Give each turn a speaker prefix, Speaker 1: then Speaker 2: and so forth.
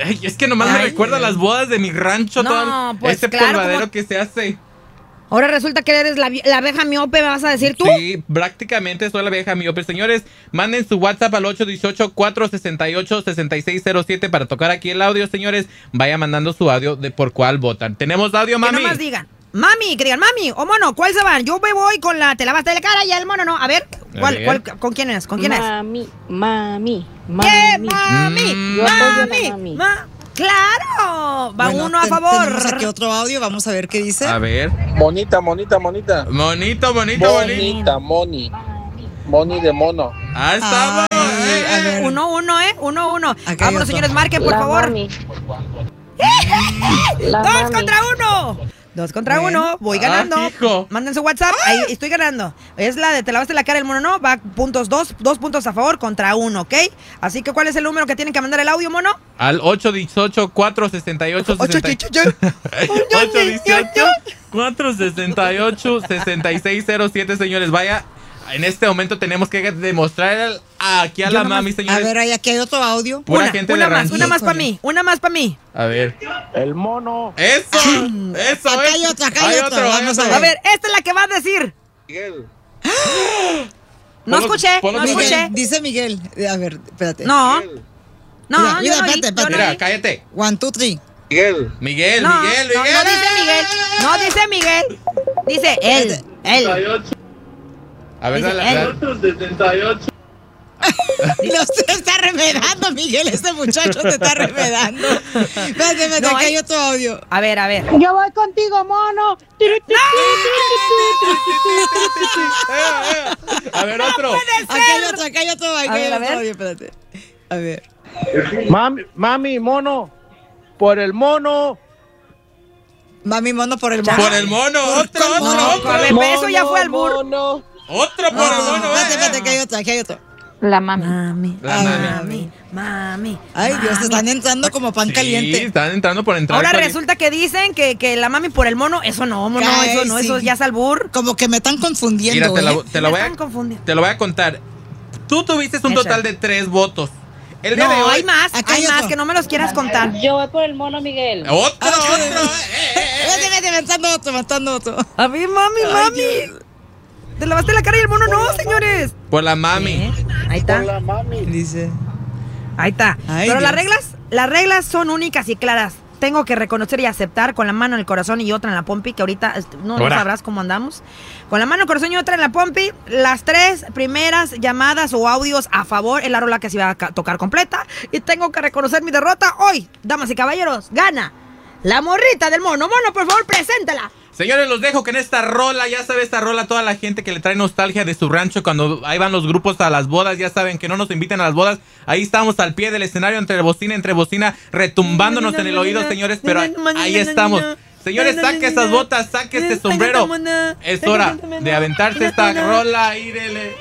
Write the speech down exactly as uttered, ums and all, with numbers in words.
Speaker 1: Ay, es que nomás Ay, me recuerda las bodas de mi rancho.
Speaker 2: No,
Speaker 1: todo
Speaker 2: pues
Speaker 1: este
Speaker 2: claro,
Speaker 1: polvadero
Speaker 2: como...
Speaker 1: que se hace.
Speaker 2: Ahora resulta que eres la, la abeja miope, ¿me vas a decir tú?
Speaker 1: Sí, prácticamente soy la abeja miope. Señores, manden su WhatsApp al ocho uno ocho, cuatro seis ocho, seis seis cero siete para tocar aquí el audio, señores. Vaya mandando su audio de por cuál votan. ¿Tenemos audio, mami?
Speaker 2: Que nomás digan. Mami, que digan, mami o mono, ¿cuál se van? Yo me voy con la te lavaste la cara y el mono no. A ver, ¿cuál, a ver. ¿cuál, ¿con quién es? ¿Con quién
Speaker 3: mami,
Speaker 2: es?
Speaker 3: Mami, mami,
Speaker 2: ¿Qué? Mami,
Speaker 3: mm.
Speaker 2: mami, mami. Ma ¡Claro! Va bueno, uno a favor.
Speaker 4: Tenemos aquí otro audio, vamos a ver qué dice.
Speaker 1: A ver.
Speaker 5: Monita, monita, monita.
Speaker 1: Monito, bonito, bonito.
Speaker 5: Monita, moni. Moni de mono.
Speaker 1: Ahí estamos.
Speaker 2: Ay, a ver. Uno, uno, ¿eh? Uno, uno.
Speaker 4: Acá
Speaker 2: Vámonos, señores, marquen, por
Speaker 3: la
Speaker 2: favor.
Speaker 3: Mami.
Speaker 2: Dos mami. contra uno. Dos contra bueno. uno, voy ganando.
Speaker 1: Ah,
Speaker 2: Manden su WhatsApp, ahí estoy ganando. Es la de te lavaste la cara el mono, no, va puntos dos, dos puntos a favor contra uno, ¿ok? Así que ¿cuál es el número que tienen que mandar el audio, mono?
Speaker 1: Al ocho uno ocho, cuatro seis ocho,
Speaker 2: ocho uno
Speaker 1: ocho, cuatro seis ocho, seis seis cero siete, señores. Vaya, en este momento tenemos que demostrar aquí a Yo la mami, más, señores.
Speaker 4: A ver, aquí hay otro audio.
Speaker 1: Pura
Speaker 2: una,
Speaker 1: gente
Speaker 2: una
Speaker 1: de
Speaker 2: más,
Speaker 1: rancho.
Speaker 2: una más para mí, una más para mí.
Speaker 1: A ver.
Speaker 5: El mono.
Speaker 1: Eso, eso.
Speaker 4: Acá hay otro, acá hay, hay otro. otro. Vamos a ver.
Speaker 2: A ver, esta es la que va a decir.
Speaker 5: Miguel.
Speaker 2: No
Speaker 1: Polo,
Speaker 2: escuché,
Speaker 1: Polo,
Speaker 2: no
Speaker 4: Miguel,
Speaker 2: escuché.
Speaker 4: Dice Miguel. A ver, espérate.
Speaker 2: No.
Speaker 5: Miguel.
Speaker 2: No,
Speaker 4: mira,
Speaker 2: yo
Speaker 4: mira,
Speaker 2: no
Speaker 4: espérate, espérate.
Speaker 1: Mira, cállate.
Speaker 4: One, two, three.
Speaker 5: Miguel.
Speaker 1: Miguel,
Speaker 2: no,
Speaker 1: Miguel,
Speaker 2: no,
Speaker 1: Miguel.
Speaker 2: No dice Miguel. No dice Miguel. Dice él. Él.
Speaker 1: A ver,
Speaker 2: dice
Speaker 1: la, la,
Speaker 5: Otro setenta y ocho.
Speaker 4: No se está remedando, Miguel. Este muchacho te está remedando. Espérate, espérate,
Speaker 2: No,
Speaker 4: aquí hay
Speaker 2: hay...
Speaker 4: otro audio.
Speaker 2: A ver, a ver.
Speaker 3: Yo voy contigo, mono.
Speaker 1: A ver, otro.
Speaker 4: Aquí hay otro, acá hay otro, aquí hay otro audio, espérate. A ver.
Speaker 5: Mami, mami, mono. Por el mono.
Speaker 4: Mami, mono por el mono.
Speaker 1: Por el mono, otro, otro,
Speaker 4: mono,
Speaker 1: otro.
Speaker 2: A ver, eso ya fue al burro.
Speaker 5: Mono.
Speaker 1: Otro por
Speaker 4: No,
Speaker 1: el mono,
Speaker 4: espérate,
Speaker 1: eh.
Speaker 4: espérate, aquí hay otro, aquí hay otro.
Speaker 3: La mami.
Speaker 2: Mami,
Speaker 1: La
Speaker 2: mami,
Speaker 1: mami.
Speaker 2: mami.
Speaker 4: Ay, Dios,
Speaker 2: mami.
Speaker 4: están entrando como pan
Speaker 1: Sí,
Speaker 4: caliente.
Speaker 1: están entrando por entrar.
Speaker 2: Ahora
Speaker 1: por-
Speaker 2: resulta que dicen que, que la mami por el mono, eso no, mono,
Speaker 4: Ay,
Speaker 2: eso no,
Speaker 4: sí.
Speaker 2: eso ya es albur.
Speaker 4: Como que me están confundiendo,
Speaker 1: Mira, te,
Speaker 4: ¿eh?
Speaker 1: la, te, lo
Speaker 2: Me
Speaker 1: voy a,
Speaker 2: están confundiendo.
Speaker 1: te lo voy a contar. Tú tuviste un
Speaker 2: Echa.
Speaker 1: total de tres votos. El día
Speaker 2: No,
Speaker 1: de hoy.
Speaker 2: hay más,
Speaker 4: Acá
Speaker 2: hay
Speaker 4: hay
Speaker 2: más
Speaker 4: otro.
Speaker 2: que no me los quieras contar.
Speaker 3: Yo voy por el mono, Miguel.
Speaker 1: Otro,
Speaker 4: Ay,
Speaker 1: otro.
Speaker 4: ay,
Speaker 1: eh, eh, eh.
Speaker 4: Vete, vete, matando otro, matando otro.
Speaker 2: A ver, mami,
Speaker 4: Ay,
Speaker 2: mami.
Speaker 4: Dios.
Speaker 2: Te lavaste la cara y el mono no, señores.
Speaker 1: Por la mami.
Speaker 2: ¿Eh? Ahí está.
Speaker 5: Hola, mami.
Speaker 4: Dice.
Speaker 2: Ahí está.
Speaker 4: Ay,
Speaker 2: Pero
Speaker 4: Dios.
Speaker 2: las reglas, las reglas son únicas y claras. Tengo que reconocer y aceptar con la mano en el corazón y otra en la pompi, que ahorita este, no, no
Speaker 1: Ahora.
Speaker 2: sabrás cómo andamos. Con la mano en el corazón y otra en la pompi, las tres primeras llamadas o audios a favor es la rola que se va a ca- tocar completa. Y tengo que reconocer mi derrota hoy. Damas y caballeros, gana la morrita del mono. Mono, por favor, preséntala.
Speaker 1: Señores, los dejo que en esta rola, ya sabe esta rola, toda la gente que le trae nostalgia de su rancho cuando ahí van los grupos a las bodas, ya saben que no nos inviten a las bodas, ahí estamos al pie del escenario entre bocina, entre bocina, retumbándonos en el oído, señores, pero ahí, ahí estamos. Señores, saque esas botas, saque este sombrero. Es hora de aventarse esta rola y dele.